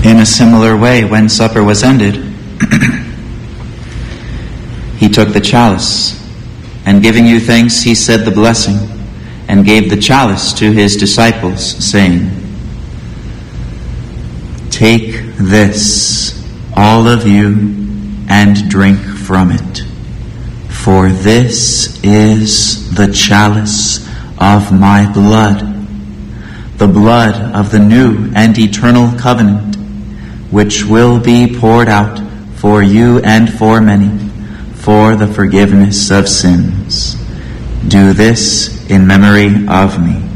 In a similar way, when supper was ended, he took the chalice, and giving you thanks, he said the blessing, and gave the chalice to his disciples, saying, "Take this, all of you, and drink from it. For this is the chalice of my blood, the blood of the new and eternal covenant, which will be poured out for you and for many, for the forgiveness of sins. Do this in memory of me."